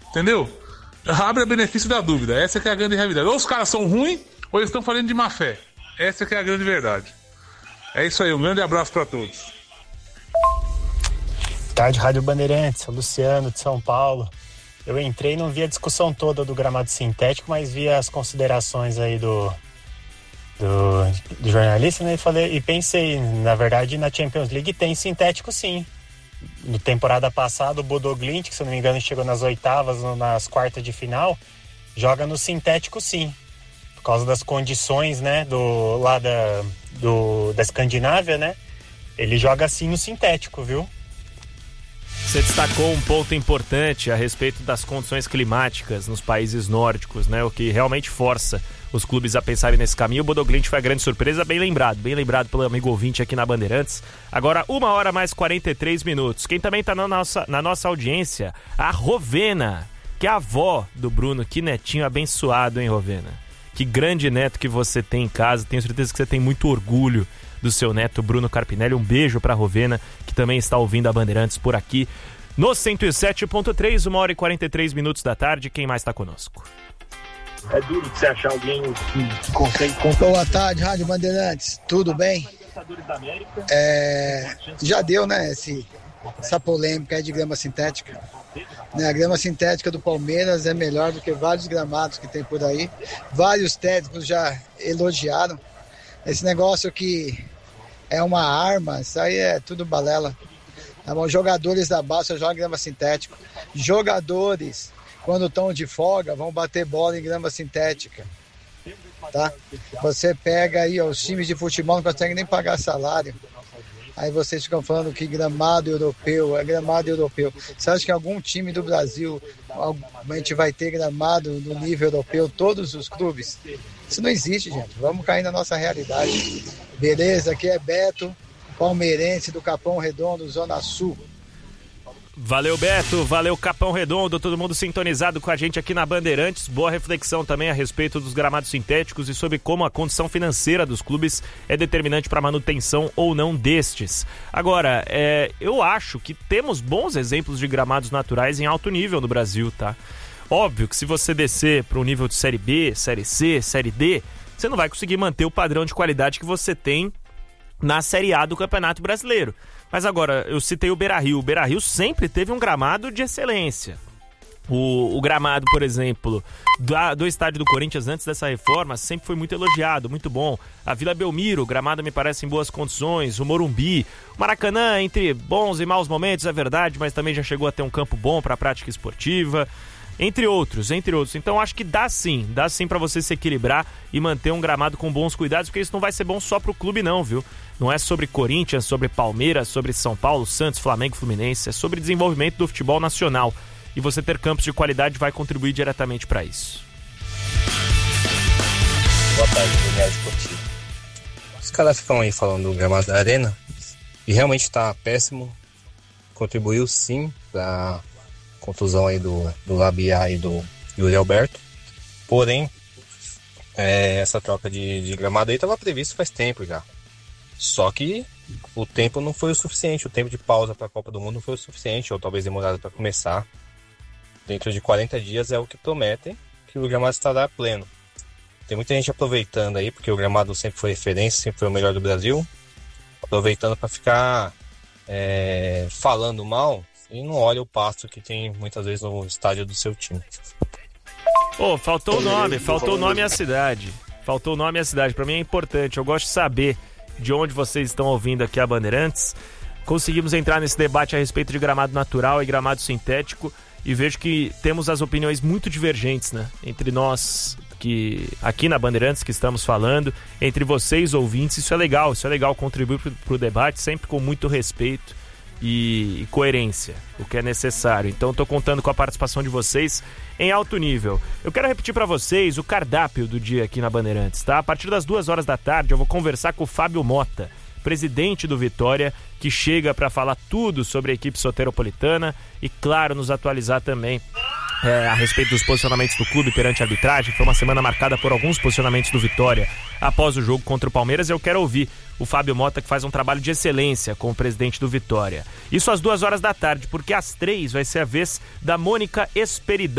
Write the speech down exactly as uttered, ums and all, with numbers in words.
Entendeu? Abre a benefício da dúvida. Essa que é a grande realidade. Ou os caras são ruins, ou eles estão falando de má fé. Essa que é a grande verdade. É isso aí, um grande abraço para todos. Tarde, Rádio Bandeirantes, sou Luciano de São Paulo. Eu entrei e não vi a discussão toda do gramado sintético, mas vi as considerações aí do, do, do jornalista, né? E, falei, e pensei, na verdade, na Champions League tem sintético sim. No temporada passada, o Bodo Glimt, que se não me engano chegou nas oitavas, nas quartas de final, joga no sintético sim. Por causa das condições, né, do, lá da, do, da Escandinávia, né? Ele joga assim no sintético, viu? Você destacou um ponto importante a respeito das condições climáticas nos países nórdicos, né? O que realmente força os clubes a pensarem nesse caminho. O Bodo Glimt foi a grande surpresa, bem lembrado, bem lembrado pelo amigo ouvinte aqui na Bandeirantes. Agora, uma hora mais quarenta e três minutos. Quem também está na nossa, na nossa audiência, a Rovena, que é a avó do Bruno. Que netinho abençoado, hein, Rovena? Que grande neto que você tem em casa. Tenho certeza que você tem muito orgulho do seu neto Bruno Carpinelli. Um beijo pra Rovena, que também está ouvindo a Bandeirantes por aqui no cento e sete ponto três, uma hora e quarenta e três minutos da tarde. Quem mais está conosco? É duro de você achar alguém que consegue... Boa tarde, Rádio Bandeirantes, tudo bem? É, já deu, né, esse, essa polêmica aí de grama sintética. Né, a grama sintética do Palmeiras é melhor do que vários gramados que tem por aí. Vários técnicos já elogiaram. Esse negócio que é uma arma, isso aí é tudo balela. Tá bom? Jogadores da base jogam grama sintética. Jogadores, quando estão de folga, vão bater bola em grama sintética. Tá? Você pega aí, ó, os times de futebol não conseguem nem pagar salário. Aí vocês ficam falando que gramado europeu, é gramado europeu. Você acha que algum time do Brasil a gente vai ter gramado no nível europeu, todos os clubes? Isso não existe, gente. Vamos cair na nossa realidade. Beleza, aqui é Beto, palmeirense do Capão Redondo, Zona Sul. Valeu, Beto, valeu, Capão Redondo, todo mundo sintonizado com a gente aqui na Bandeirantes. Boa reflexão também a respeito dos gramados sintéticos e sobre como a condição financeira dos clubes é determinante para a manutenção ou não destes. Agora, é, eu acho que temos bons exemplos de gramados naturais em alto nível no Brasil, tá? Óbvio que se você descer para o nível de Série B, Série C, Série D, você não vai conseguir manter o padrão de qualidade que você tem na Série A do Campeonato Brasileiro. Mas agora, eu citei o Beira-Rio. O Beira-Rio sempre teve um gramado de excelência. O, o gramado, por exemplo, do, do estádio do Corinthians antes dessa reforma sempre foi muito elogiado, muito bom. A Vila Belmiro, o gramado me parece em boas condições. O Morumbi, o Maracanã, entre bons e maus momentos, é verdade, mas também já chegou a ter um campo bom para a prática esportiva. Entre outros, entre outros. Então acho que dá sim, dá sim pra você se equilibrar e manter um gramado com bons cuidados, porque isso não vai ser bom só pro clube não, viu? Não é sobre Corinthians, sobre Palmeiras, sobre São Paulo, Santos, Flamengo, Fluminense, é sobre desenvolvimento do futebol nacional. E você ter campos de qualidade vai contribuir diretamente pra isso. Boa tarde, Daniel Esportivo. Os caras ficam aí falando do gramado da Arena, e realmente tá péssimo. Contribuiu sim pra contusão aí do, do Labiá e do Yuri Alberto. Porém, é, essa troca de, de gramado aí estava previsto faz tempo já. Só que o tempo não foi o suficiente, o tempo de pausa para a Copa do Mundo não foi o suficiente, ou talvez demorado para começar. Dentro de quarenta dias é o que prometem, que o gramado estará pleno. Tem muita gente aproveitando aí, porque o gramado sempre foi referência, sempre foi o melhor do Brasil, aproveitando para ficar é, falando mal, e não olha o pasto que tem muitas vezes no estádio do seu time. Pô, oh, faltou o nome, faltou o nome e a cidade. Faltou o nome e a cidade, pra mim é importante. Eu gosto de saber de onde vocês estão ouvindo aqui a Bandeirantes. Conseguimos entrar nesse debate a respeito de gramado natural e gramado sintético e vejo que temos as opiniões muito divergentes, né? Entre nós, que aqui na Bandeirantes que estamos falando, entre vocês ouvintes. Isso é legal, isso é legal, contribuir pro, pro debate sempre com muito respeito e coerência, o que é necessário. Então estou contando com a participação de vocês em alto nível. Eu quero repetir para vocês o cardápio do dia aqui na Bandeirantes, tá? A partir das duas horas da tarde eu vou conversar com o Fábio Mota, presidente do Vitória, que chega para falar tudo sobre a equipe soteropolitana e, claro, nos atualizar também É, a respeito dos posicionamentos do clube perante a arbitragem. Foi uma semana marcada por alguns posicionamentos do Vitória após o jogo contra o Palmeiras. Eu quero ouvir o Fábio Mota, que faz um trabalho de excelência com o presidente do Vitória. Isso às duas horas da tarde, porque às três vai ser a vez da Mônica Esperidão.